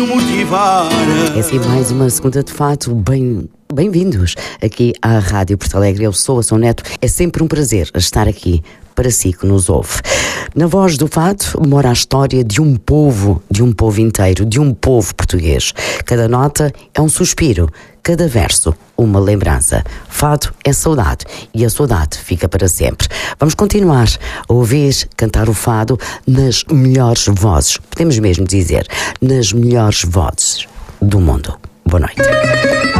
É assim, mais uma segunda de fato. Bem-vindos aqui à Rádio Porto Alegre. Eu sou a São Neto. É sempre um prazer estar aqui para si que nos ouve. Na voz do fado mora a história de um povo inteiro, de um povo português. Cada nota é um suspiro, cada verso uma lembrança. Fado é saudade e a saudade fica para sempre. Vamos continuar a ouvir cantar o fado nas melhores vozes, podemos mesmo dizer, nas melhores vozes do mundo. Boa noite.